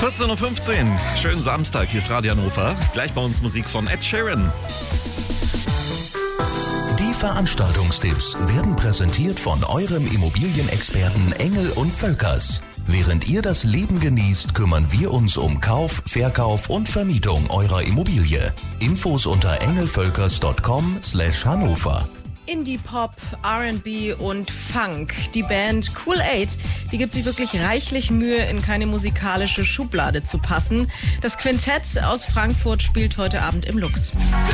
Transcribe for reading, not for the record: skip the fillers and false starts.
14.15 Uhr, schönen Samstag, hier ist Radio Hannover. Gleich bei uns Musik von Ed Sheeran. Die Veranstaltungstipps werden präsentiert von eurem Immobilienexperten Engel und Völkers. Während ihr das Leben genießt, kümmern wir uns um Kauf, Verkauf und Vermietung eurer Immobilie. Infos unter engelvölkers.com/Hannover. Indie-Pop, R&B und Funk. Die Band Cool Aid, die gibt sich wirklich reichlich Mühe, in keine musikalische Schublade zu passen. Das Quintett aus Frankfurt spielt heute Abend im Lux.